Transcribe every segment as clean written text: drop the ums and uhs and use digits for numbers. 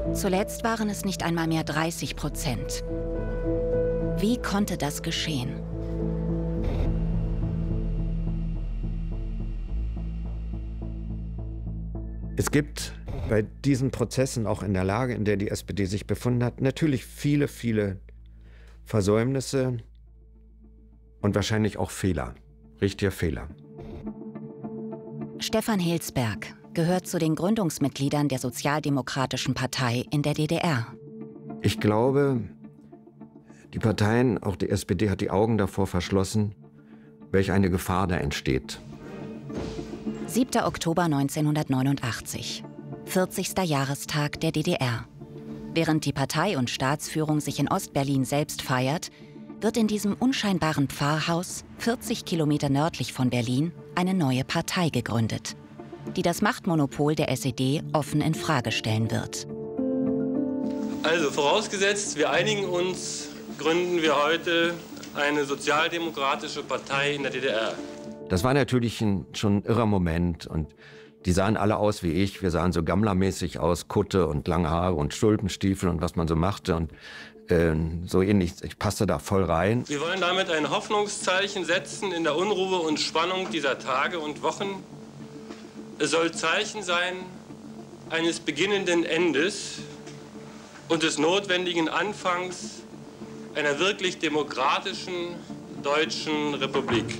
Zuletzt waren es nicht einmal mehr 30%. Wie konnte das geschehen? Es gibt bei diesen Prozessen, auch in der Lage, in der die SPD sich befunden hat, natürlich viele, viele Versäumnisse und wahrscheinlich auch Fehler, richtige Fehler. Stefan Hilsberg gehört zu den Gründungsmitgliedern der Sozialdemokratischen Partei in der DDR. Ich glaube, die Parteien, auch die SPD, hat die Augen davor verschlossen, welch eine Gefahr da entsteht. 7. Oktober 1989, 40. Jahrestag der DDR. Während die Partei und Staatsführung sich in Ostberlin selbst feiert, wird in diesem unscheinbaren Pfarrhaus, 40 Kilometer nördlich von Berlin, eine neue Partei gegründet, die das Machtmonopol der SED offen in Frage stellen wird. Also vorausgesetzt, wir einigen uns, gründen wir heute eine sozialdemokratische Partei in der DDR. Das war natürlich schon ein irrer Moment und die sahen alle aus wie ich. Wir sahen so gammlermäßig aus, Kutte und lange Haare und Stulpenstiefel und was man so machte und so ähnlich. Ich passte da voll rein. Wir wollen damit ein Hoffnungszeichen setzen in der Unruhe und Spannung dieser Tage und Wochen. Es soll Zeichen sein eines beginnenden Endes und des notwendigen Anfangs einer wirklich demokratischen deutschen Republik.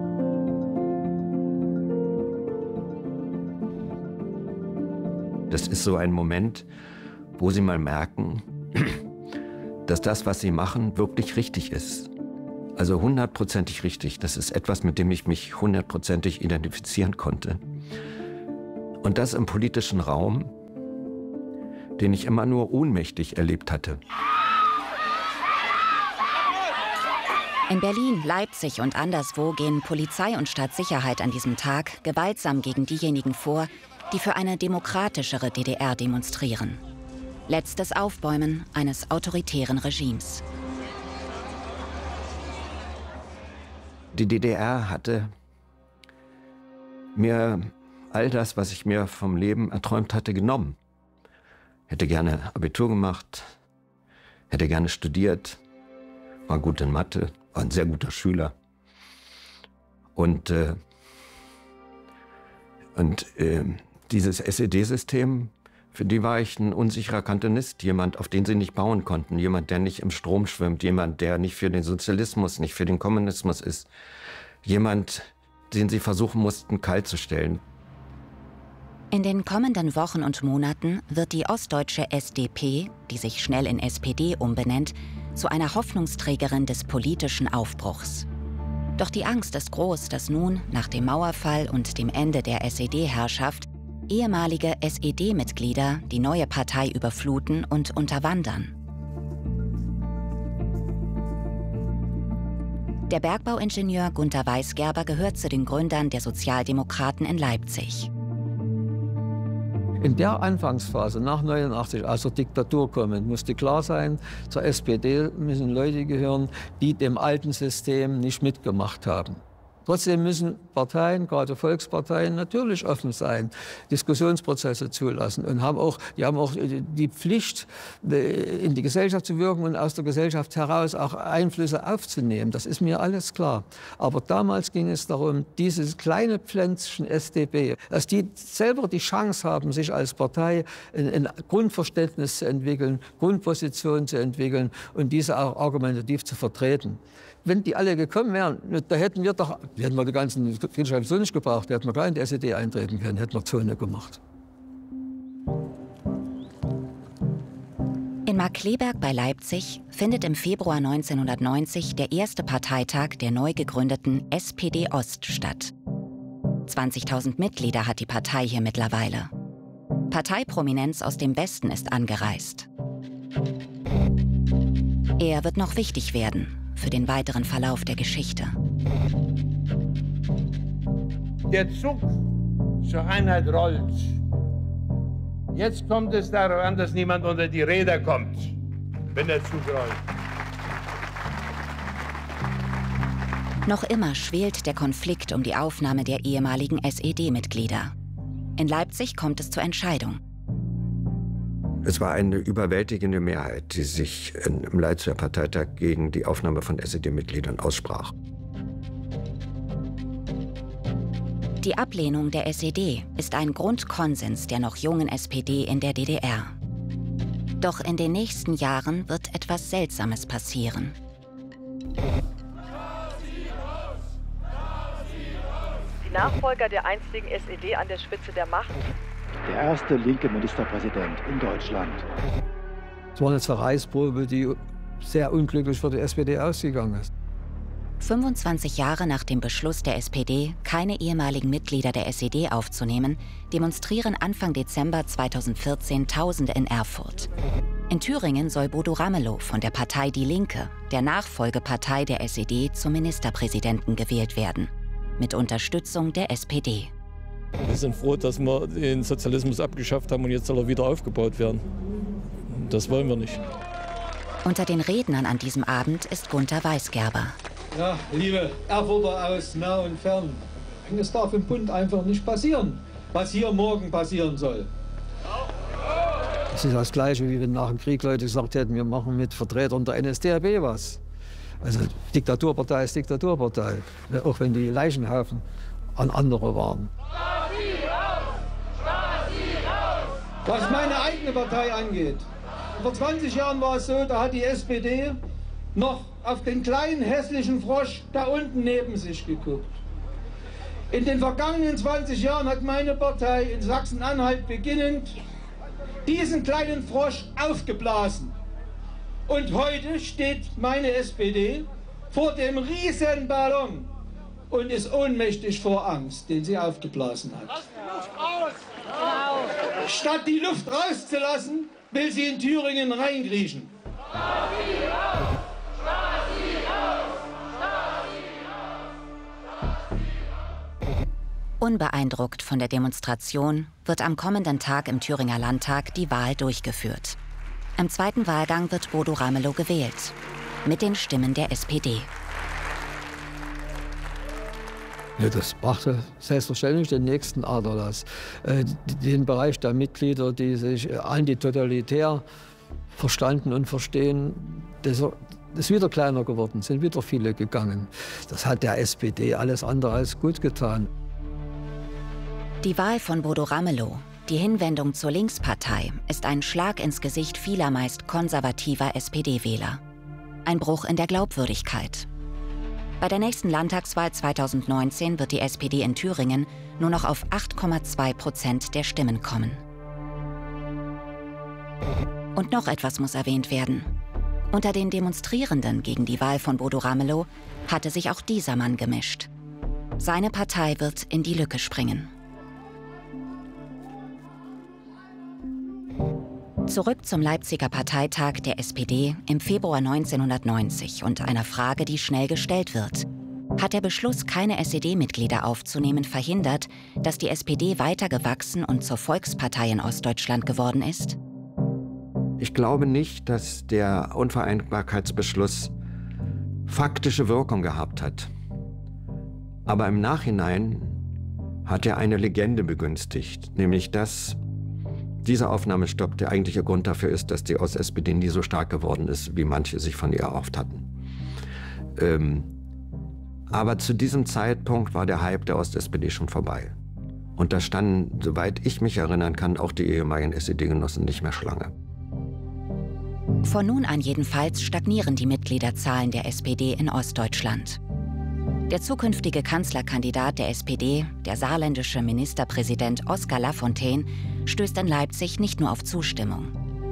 Das ist so ein Moment, wo Sie mal merken, dass das, was Sie machen, wirklich richtig ist. Also 100%ig richtig. Das ist etwas, mit dem ich mich 100%ig identifizieren konnte. Und das im politischen Raum, den ich immer nur ohnmächtig erlebt hatte. In Berlin, Leipzig und anderswo gehen Polizei und Staatssicherheit an diesem Tag gewaltsam gegen diejenigen vor, die für eine demokratischere DDR demonstrieren. Letztes Aufbäumen eines autoritären Regimes. Die DDR hatte mir all das, was ich mir vom Leben erträumt hatte, genommen. Hätte gerne Abitur gemacht, hätte gerne studiert, war gut in Mathe, war ein sehr guter Schüler. Und dieses SED-System, für die war ich ein unsicherer Kantonist, jemand, auf den sie nicht bauen konnten, jemand, der nicht im Strom schwimmt, jemand, der nicht für den Sozialismus, nicht für den Kommunismus ist, jemand, den sie versuchen mussten, kalt zu stellen. In den kommenden Wochen und Monaten wird die ostdeutsche SDP, die sich schnell in SPD umbenennt, zu einer Hoffnungsträgerin des politischen Aufbruchs. Doch die Angst ist groß, dass nun, nach dem Mauerfall und dem Ende der SED-Herrschaft, ehemalige SED-Mitglieder die neue Partei überfluten und unterwandern. Der Bergbauingenieur Gunter Weisgerber gehört zu den Gründern der Sozialdemokraten in Leipzig. In der Anfangsphase nach 89, als die Diktatur kommt, musste klar sein, zur SPD müssen Leute gehören, die dem alten System nicht mitgemacht haben. Trotzdem müssen Parteien, gerade Volksparteien, natürlich offen sein, Diskussionsprozesse zulassen und die haben auch die Pflicht, in die Gesellschaft zu wirken und aus der Gesellschaft heraus auch Einflüsse aufzunehmen. Das ist mir alles klar. Aber damals ging es darum, dieses kleine Pflänzchen SDP, dass die selber die Chance haben, sich als Partei ein Grundverständnis zu entwickeln, Grundpositionen zu entwickeln und diese auch argumentativ zu vertreten. Wenn die alle gekommen wären, da hätten wir die ganzen Friedensschreiben so nicht gebraucht, da hätten wir gleich in die SED eintreten können, hätten wir Zone gemacht. In Markkleeberg bei Leipzig findet im Februar 1990 der erste Parteitag der neu gegründeten SPD Ost statt. 20.000 Mitglieder hat die Partei hier mittlerweile. Parteiprominenz aus dem Westen ist angereist. Er wird noch wichtig werden für den weiteren Verlauf der Geschichte. Der Zug zur Einheit rollt. Jetzt kommt es darauf an, dass niemand unter die Räder kommt, wenn der Zug rollt. Noch immer schwelt der Konflikt um die Aufnahme der ehemaligen SED-Mitglieder. In Leipzig kommt es zur Entscheidung. Es war eine überwältigende Mehrheit, die sich im Leipziger Parteitag gegen die Aufnahme von SED-Mitgliedern aussprach. Die Ablehnung der SED ist ein Grundkonsens der noch jungen SPD in der DDR. Doch in den nächsten Jahren wird etwas Seltsames passieren. Die Nachfolger der einstigen SED an der Spitze der Macht. Der erste linke Ministerpräsident in Deutschland. Es war eine Zerreißprobe, die sehr unglücklich für die SPD ausgegangen ist. 25 Jahre nach dem Beschluss der SPD, keine ehemaligen Mitglieder der SED aufzunehmen, demonstrieren Anfang Dezember 2014 Tausende in Erfurt. In Thüringen soll Bodo Ramelow von der Partei Die Linke, der Nachfolgepartei der SED, zum Ministerpräsidenten gewählt werden. Mit Unterstützung der SPD. Wir sind froh, dass wir den Sozialismus abgeschafft haben und jetzt soll er wieder aufgebaut werden. Das wollen wir nicht. Unter den Rednern an diesem Abend ist Gunter Weisgerber. Ja, liebe Erfurter aus nah und fern, es darf im Bund einfach nicht passieren, was hier morgen passieren soll. Das ist das Gleiche, wie wenn nach dem Krieg Leute gesagt hätten, wir machen mit Vertretern der NSDAP was. Also Diktaturpartei ist Diktaturpartei, auch wenn die Leichenhaufen an andere waren. Was meine eigene Partei angeht, vor 20 Jahren war es so, da hat die SPD noch auf den kleinen hässlichen Frosch da unten neben sich geguckt. In den vergangenen 20 Jahren hat meine Partei in Sachsen-Anhalt beginnend diesen kleinen Frosch aufgeblasen. Und heute steht meine SPD vor dem riesen Ballon und ist ohnmächtig vor Angst, den sie aufgeblasen hat. Statt die Luft rauszulassen, will sie in Thüringen reinkriechen. Unbeeindruckt von der Demonstration wird am kommenden Tag im Thüringer Landtag die Wahl durchgeführt. Im zweiten Wahlgang wird Bodo Ramelow gewählt, mit den Stimmen der SPD. Ja, das brachte selbstverständlich den nächsten Aderlass. Den Bereich der Mitglieder, die sich antitotalitär verstanden und verstehen, das ist wieder kleiner geworden, sind wieder viele gegangen. Das hat der SPD alles andere als gut getan. Die Wahl von Bodo Ramelow, die Hinwendung zur Linkspartei, ist ein Schlag ins Gesicht vieler meist konservativer SPD-Wähler. Ein Bruch in der Glaubwürdigkeit. Bei der nächsten Landtagswahl 2019 wird die SPD in Thüringen nur noch auf 8,2% der Stimmen kommen. Und noch etwas muss erwähnt werden. Unter den Demonstrierenden gegen die Wahl von Bodo Ramelow hatte sich auch dieser Mann gemischt. Seine Partei wird in die Lücke springen. Zurück zum Leipziger Parteitag der SPD im Februar 1990 und einer Frage, die schnell gestellt wird. Hat der Beschluss, keine SED-Mitglieder aufzunehmen, verhindert, dass die SPD weiter gewachsen und zur Volkspartei in Ostdeutschland geworden ist? Ich glaube nicht, dass der Unvereinbarkeitsbeschluss faktische Wirkung gehabt hat. Aber im Nachhinein hat er eine Legende begünstigt, nämlich dass dieser Aufnahmestopp der eigentliche Grund dafür ist, dass die Ost-SPD nie so stark geworden ist, wie manche sich von ihr erhofft hatten. Aber zu diesem Zeitpunkt war der Hype der Ost-SPD schon vorbei. Und da standen, soweit ich mich erinnern kann, auch die ehemaligen SED-Genossen nicht mehr Schlange. Von nun an jedenfalls stagnieren die Mitgliederzahlen der SPD in Ostdeutschland. Der zukünftige Kanzlerkandidat der SPD, der saarländische Ministerpräsident Oskar Lafontaine, stößt in Leipzig nicht nur auf Zustimmung.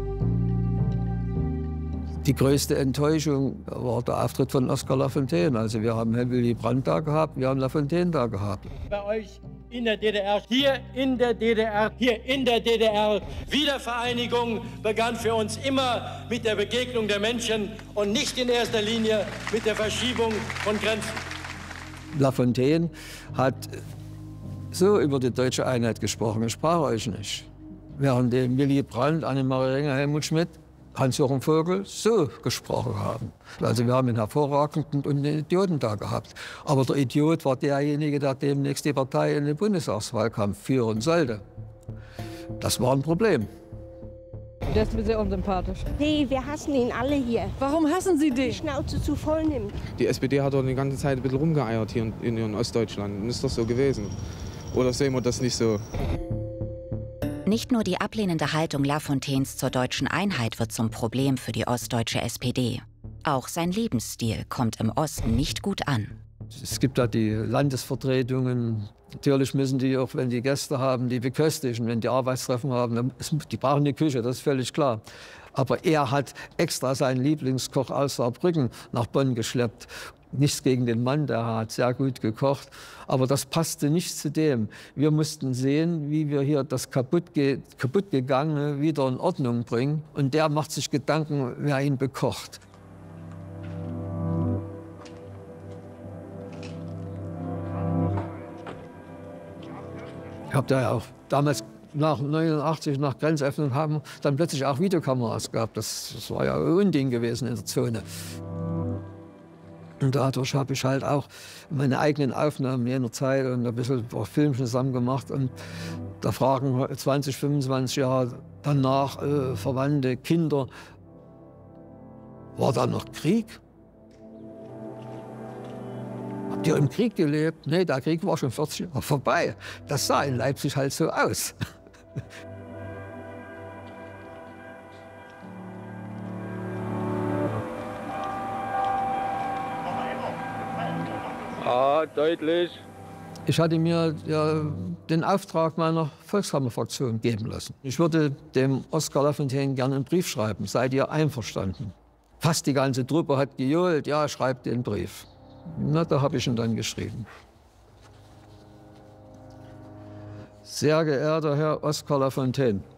Die größte Enttäuschung war der Auftritt von Oskar Lafontaine. Also wir haben Herrn Willy Brandt da gehabt, wir haben Lafontaine da gehabt. Bei euch in der DDR, hier in der DDR, hier in der DDR. Wiedervereinigung begann für uns immer mit der Begegnung der Menschen und nicht in erster Linie mit der Verschiebung von Grenzen. Lafontaine hat so über die deutsche Einheit gesprochen, ich sprach euch nicht. Während dem Willy Brandt, Annemarie Renger, Helmut Schmidt, Hans-Jochen Vogel so gesprochen haben. Also wir haben einen hervorragenden und einen Idioten da gehabt. Aber der Idiot war derjenige, der demnächst die Partei in den Bundestagswahlkampf führen sollte. Das war ein Problem. Der ist mir sehr unsympathisch. Nee, wir hassen ihn alle hier. Warum hassen Sie den? Die Schnauze zu voll nimmt. Die SPD hat doch die ganze Zeit ein bisschen rumgeeiert hier in Ostdeutschland. Ist das so gewesen? Oder sehen wir das nicht so? Nicht nur die ablehnende Haltung Lafontaines zur deutschen Einheit wird zum Problem für die ostdeutsche SPD. Auch sein Lebensstil kommt im Osten nicht gut an. Es gibt da die Landesvertretungen. Natürlich müssen die, auch wenn die Gäste haben, die beköstigen. Wenn die Arbeitstreffen haben, die brauchen die Küche, das ist völlig klar. Aber er hat extra seinen Lieblingskoch aus Saarbrücken nach Bonn geschleppt. Nichts gegen den Mann, der hat sehr gut gekocht. Aber das passte nicht zu dem. Wir mussten sehen, wie wir hier das kaputtgegangene wieder in Ordnung bringen. Und der macht sich Gedanken, wer ihn bekocht. Ich habe da ja auch damals nach 89, nach Grenzöffnung, haben dann plötzlich auch Videokameras gehabt. Das war ja ein Unding gewesen in der Zone. Und dadurch habe ich halt auch meine eigenen Aufnahmen in jener Zeit und ein bisschen Filmchen zusammen gemacht. Und da fragen 20, 25 Jahre danach Verwandte, Kinder, war da noch Krieg? Habt ihr im Krieg gelebt? Nee, der Krieg war schon 40 Jahre vorbei. Das sah in Leipzig halt so aus. Ah, deutlich. Ich hatte mir ja den Auftrag meiner Volkskammerfraktion geben lassen. Ich würde dem Oskar Lafontaine gerne einen Brief schreiben. Seid ihr einverstanden? Fast die ganze Truppe hat gejohlt, ja, schreibt den Brief. Na, da habe ich ihn dann geschrieben. Sehr geehrter Herr Oskar Lafontaine,